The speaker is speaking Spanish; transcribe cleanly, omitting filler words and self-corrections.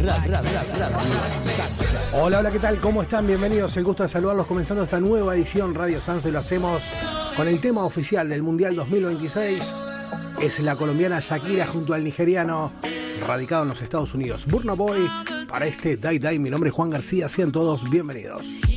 Hola, hola, ¿qué tal? ¿Cómo están? Bienvenidos, el gusto de saludarlos comenzando esta nueva edición Radio Sansa y lo hacemos con el tema oficial del Mundial 2026. Es la colombiana Shakira junto al nigeriano radicado en los Estados Unidos, Burna Boy, para este Die Die. Mi nombre es Juan García, sean todos bienvenidos.